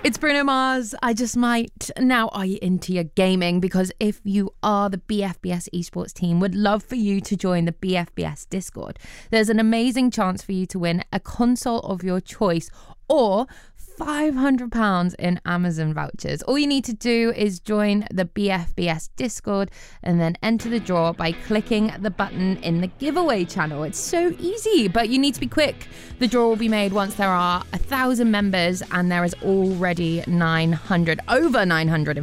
It's Bruno Mars. I just might. Now, are you into your gaming? Because if you are, the BFBS esports team would love for you to join the BFBS Discord. There's an amazing chance for you to win a console of your choice or £500 in Amazon vouchers. All you need to do is join the BFBS Discord and then enter the draw by clicking the button in the giveaway channel. It's so easy, but you need to be quick. The draw will be made once there are 1,000 members, and there is already over 900